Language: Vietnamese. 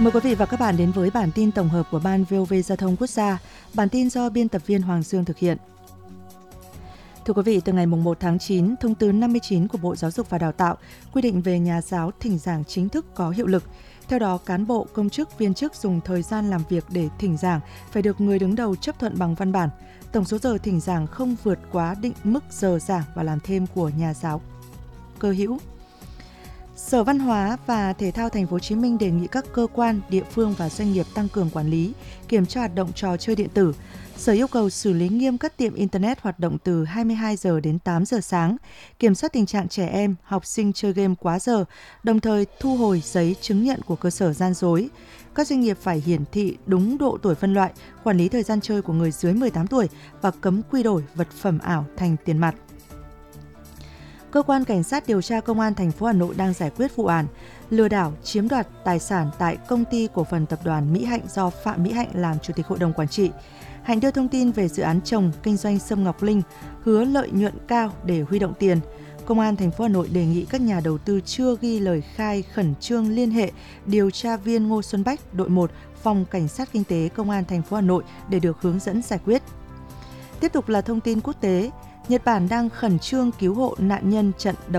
Mời quý vị và các bạn đến với bản tin tổng hợp của Ban VOV Giao thông Quốc gia. Bản tin do biên tập viên Hoàng Dương thực hiện. Thưa quý vị, từ ngày 1 tháng 9, Thông tư 59 của Bộ Giáo dục và Đào tạo quy định về nhà giáo thỉnh giảng chính thức có hiệu lực. Theo đó, cán bộ, công chức, viên chức dùng thời gian làm việc để thỉnh giảng phải được người đứng đầu chấp thuận bằng văn bản. Tổng số giờ thỉnh giảng không vượt quá định mức giờ giảng và làm thêm của nhà giáo cơ hữu. Sở Văn hóa và Thể thao Thành phố Hồ Chí Minh đề nghị các cơ quan, địa phương và doanh nghiệp tăng cường quản lý, kiểm tra hoạt động trò chơi điện tử. Sở yêu cầu xử lý nghiêm các tiệm internet hoạt động từ 22 giờ đến 8 giờ sáng, kiểm soát tình trạng trẻ em, học sinh chơi game quá giờ, đồng thời thu hồi giấy chứng nhận của cơ sở gian dối. Các doanh nghiệp phải hiển thị đúng độ tuổi phân loại, quản lý thời gian chơi của người dưới 18 tuổi và cấm quy đổi vật phẩm ảo thành tiền mặt. Cơ quan Cảnh sát điều tra Công an thành phố Hà Nội đang giải quyết vụ án lừa đảo chiếm đoạt tài sản tại Công ty Cổ phần Tập đoàn Mỹ Hạnh do Phạm Mỹ Hạnh làm Chủ tịch Hội đồng Quản trị. Hạnh đưa thông tin về dự án trồng kinh doanh sâm ngọc linh, hứa lợi nhuận cao để huy động tiền. Công an thành phố Hà Nội đề nghị các nhà đầu tư chưa ghi lời khai khẩn trương liên hệ điều tra viên Ngô Xuân Bách, đội 1, Phòng Cảnh sát Kinh tế Công an thành phố Hà Nội để được hướng dẫn giải quyết. Tiếp tục là thông tin quốc tế. Nhật Bản đang khẩn trương cứu hộ nạn nhân trận